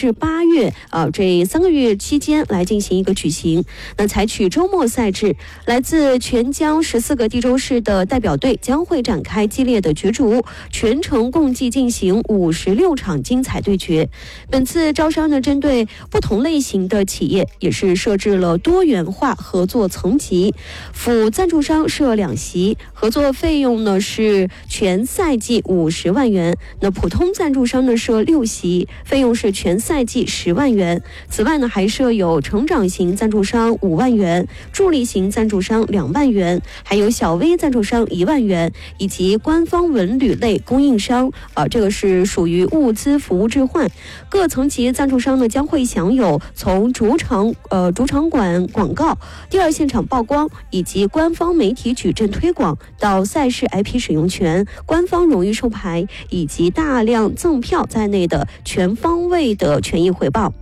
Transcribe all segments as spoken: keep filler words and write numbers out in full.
至八月啊这三个月期间来进行一个举行。那采取周末赛制，来自全江十四个地州市的代表队将会展开激烈的角逐，全程共计进行五十六场精彩对决。本次招商呢，针对不同类型的企业，也是设置了多元化合作层级，辅赞助商设两席，合作费用呢是全赛季五十万元。那普通赞助商呢设六席，费用是全赛季十万元。此外呢，还设有成长型赞助商五万元，助力型赞助商两万元，还有小微赞助商一万元，以及官方文旅类供应商，呃，这个是属于物资服务置换。各层级赞助商呢将会享有从主场呃主场馆广告、第二现场曝光以及官方媒体矩阵推广到赛事 I P 使用权、官方荣誉授牌以及大量赠票在内的全方位的权益回报。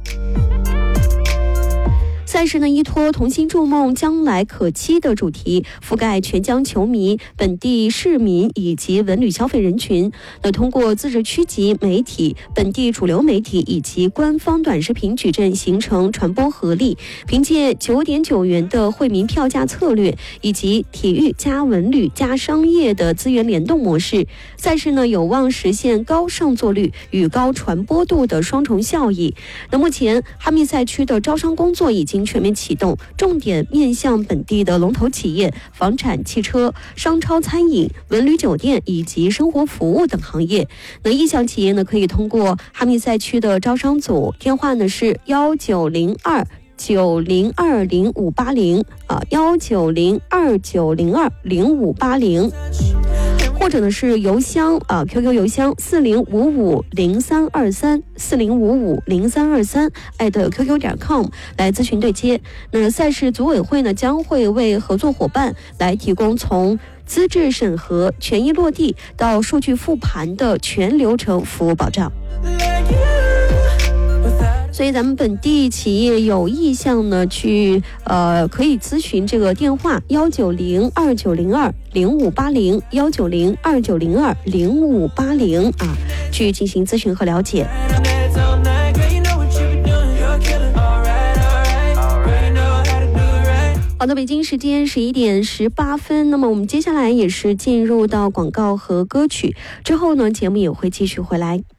赛事呢依托同心筑梦将来可期的主题，覆盖全江球迷、本地市民以及文旅消费人群。那通过自治区级媒体、本地主流媒体以及官方短视频矩阵形成传播合力，凭借九点九元的惠民票价策略以及体育加文旅加商业的资源联动模式，赛事呢有望实现高上座率与高传播度的双重效益。那目前哈密赛区的招商工作已经全面启动，重点面向本地的龙头企业、房产、汽车、商超、餐饮、文旅酒店以及生活服务等行业。那意向企业呢，可以通过哈密赛区的招商组，电话呢是幺九零二九零二零五八零啊，幺九零二九零二零五八零。或者呢是邮箱啊 ，Q Q 邮箱四零五五零三二三四零五五零三二三艾特 Q Q 点 com 来咨询对接。那赛事组委会呢将会为合作伙伴来提供从资质审核、权益落地到数据复盘的全流程服务保障。所以咱们本地企业有意向呢，去呃可以咨询这个电话幺九零二九零二零五八零幺九零二九零二零五八零啊，去进行咨询和了解。好的，北京时间十一点十八分，那么我们接下来也是进入到广告和歌曲之后呢，节目也会继续回来。